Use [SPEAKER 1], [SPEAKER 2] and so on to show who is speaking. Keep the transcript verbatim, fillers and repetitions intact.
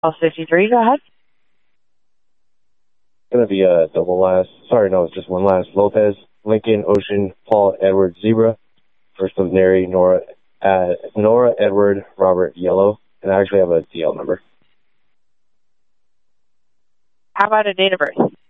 [SPEAKER 1] All fifty-three, go ahead.
[SPEAKER 2] It's going to be a double last. Sorry, no, it's just one last. Lopez, Lincoln, Ocean, Paul, Edward, Zebra. First was Nary, Nora, uh, Nora, Edward, Robert, Yellow. And I actually have a D L number.
[SPEAKER 1] How about a date of birth?